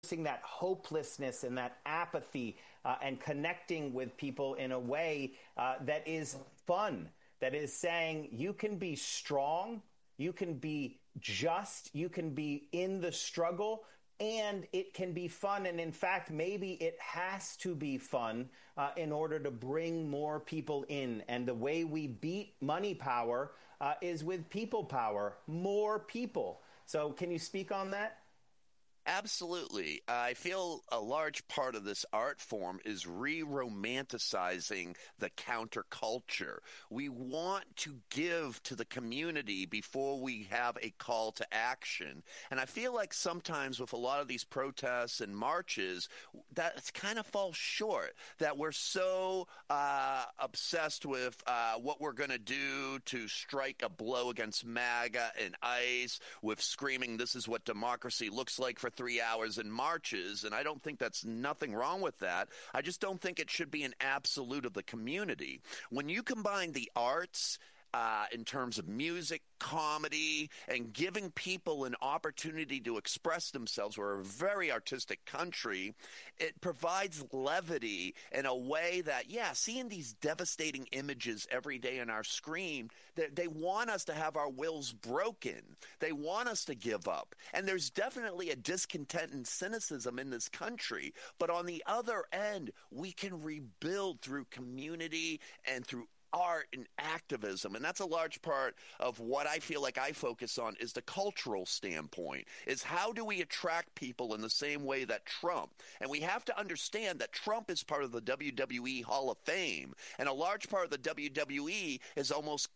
that hopelessness and that apathy and connecting with people in a way that is fun, that is saying you can be strong, you can be just, you can be in the struggle, and it can be fun. And in fact, maybe it has to be fun in order to bring more people in. And the way we beat money power is with people power, more people. So can you speak on that? Absolutely. I feel a large part of this art form is re-romanticizing the counterculture. We want to give to the community before we have a call to action. And I feel like sometimes with a lot of these protests and marches, that kind of falls short, that we're so obsessed with what we're going to do to strike a blow against MAGA and ICE, with screaming, "This is what democracy looks like," for 3 hours in marches, and I don't think that's nothing wrong with that. I just don't think it should be an absolute of the community. When you combine the arts in terms of music, comedy, and giving people an opportunity to express themselves. We're a very artistic country. It provides levity in a way that, seeing these devastating images every day on our screen, they want us to have our wills broken. They want us to give up. And there's definitely a discontent and cynicism in this country. But on the other end, we can rebuild through community and through art and activism. And that's a large part of what I feel like I focus on, is the cultural standpoint, is how do we attract people in the same way that Trump. And we have to understand that Trump is part of the WWE Hall of Fame. And a large part of the WWE is almost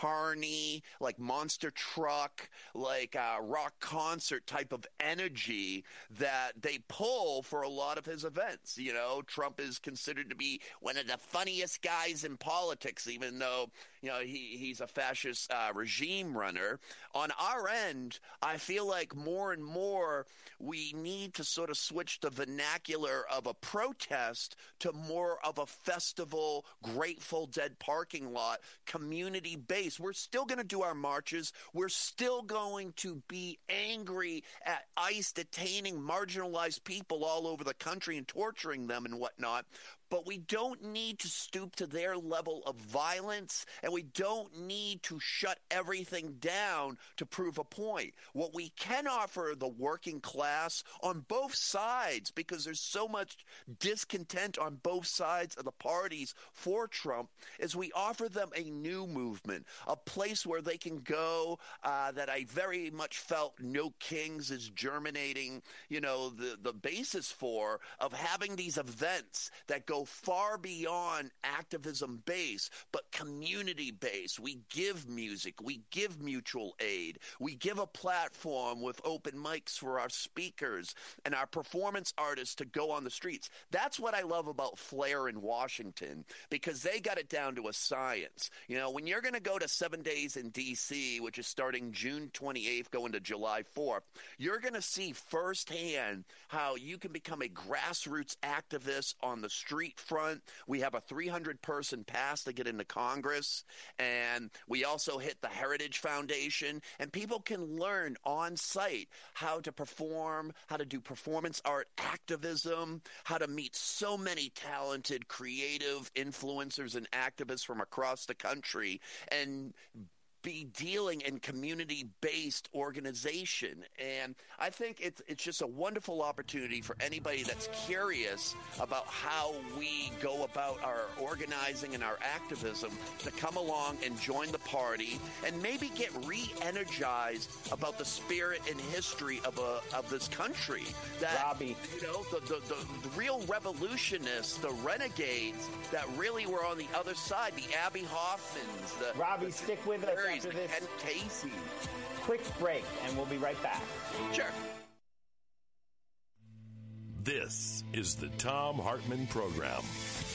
carny, like monster truck, like a rock concert type of energy that they pull for a lot of his events. You know, Trump is considered to be one of the funniest guys in politics, even though, he's a fascist regime runner. On our end, I feel like more and more we need to sort of switch the vernacular of a protest to more of a festival, Grateful Dead parking lot, community base. We're still going to do our marches. We're still going to be angry at ICE detaining marginalized people all over the country and torturing them and whatnot. But we don't need to stoop to their level of violence, and we don't need to shut everything down to prove a point. What we can offer the working class on both sides, because there's so much discontent on both sides of the parties for Trump, is we offer them a new movement, a place where they can go that I very much felt No Kings is germinating, the basis for, of having these events that go far beyond activism base, but community base. We give music, we give mutual aid, we give a platform with open mics for our speakers and our performance artists to go on the streets. That's what I love about Flair in Washington, because they got it down to a science. When you're going to go to 7 days in D.C., which is starting June 28th, going to July 4th, you're going to see firsthand how you can become a grassroots activist on the street front. We have a 300-person pass to get into Congress, and we also hit the Heritage Foundation, and people can learn on site how to perform, how to do performance art activism, how to meet so many talented, creative influencers and activists from across the country, and be dealing in community-based organization. And I think it's just a wonderful opportunity for anybody that's curious about how we go about our organizing and our activism to come along and join the party and maybe get re-energized about the spirit and history of this country. That, Robbie, the real revolutionists, the renegades that really were on the other side, the Abby Hoffmans. Robbie, stick with us after this Ken Casey. Quick break, and we'll be right back. Sure. This is the Thom Hartmann Program.